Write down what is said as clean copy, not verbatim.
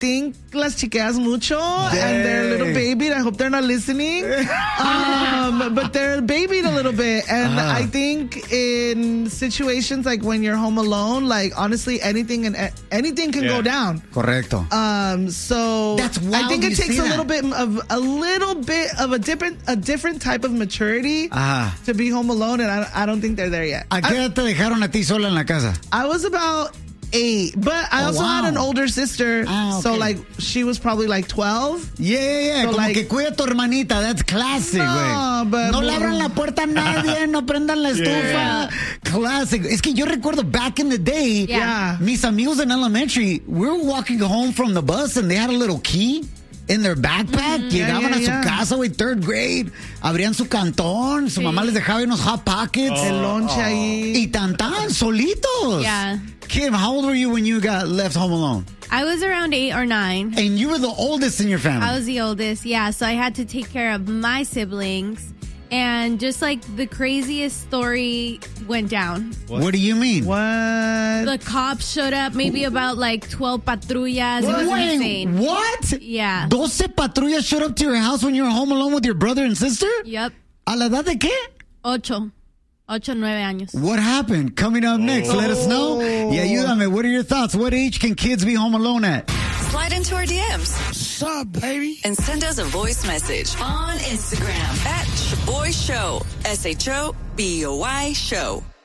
think las chiqueas mucho and they're a little babied. I hope they're not listening. But they're babied a little bit. And I think in situations like when you're home alone, like honestly, anything can go down. Correcto. So that's wild. I think it takes a little bit of a different type of maturity to be home alone, and I don't think they're there yet. ¿A qué edad te dejaron a ti sola en la casa? I was about 8, but I also had an older sister, so like she was probably like 12. Yeah. So como like, que cuida a tu hermanita. That's classic, güey. No le abran la puerta a nadie, no prendan la estufa. Yeah. Classic. Es que yo recuerdo back in the day, mis amigos in elementary, we were walking home from the bus and they had a little key in their backpack. Llegaban a su casa, güey, 3rd grade. Abrían su cantón. Su mamá les dejaba unos Hot Pockets. El lonche ahí. Y tan solitos. Yeah. Kim, how old were you when you got left home alone? I was around 8 or 9. And you were the oldest in your family. I was the oldest, yeah. So I had to take care of my siblings. And just like the craziest story went down. What do you mean? What? The cops showed up, maybe about like 12 patrullas. It was insane. What? Yeah. 12 patrullas showed up to your house when you were home alone with your brother and sister? Yep. ¿A la edad de qué? 8, 9 años. What happened? Coming up next, let us know. Y ayúdame, what are your thoughts? What age can kids be home alone at? Slide into our DMs. What's up, baby? And send us a voice message on Instagram at Shoboy Show. SHOBOY Show.